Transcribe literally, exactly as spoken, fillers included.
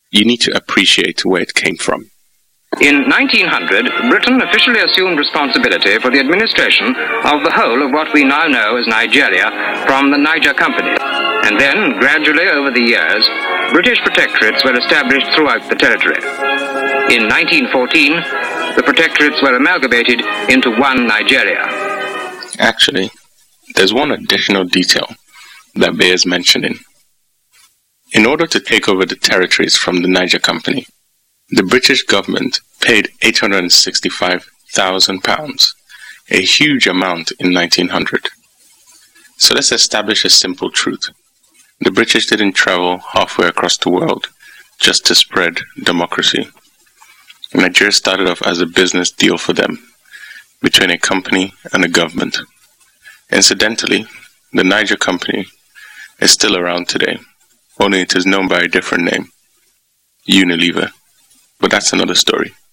you need to appreciate where it came from. In nineteen hundred, Britain officially assumed responsibility for the administration of the whole of what we now know as Nigeria from the Niger Company. And then, gradually over the years, British protectorates were established throughout the territory. In nineteen fourteen, the protectorates were amalgamated into one Nigeria. Actually, there's one additional detail that bears mentioning. In order to take over the territories from the Niger Company, the British government paid eight hundred sixty-five thousand pounds, a huge amount in nineteen hundred. So let's establish a simple truth. The British didn't travel halfway across the world just to spread democracy. Nigeria started off as a business deal for them, between a company and a government. Incidentally, the Niger Company is still around today, only it is known by a different name, Unilever. But that's another story.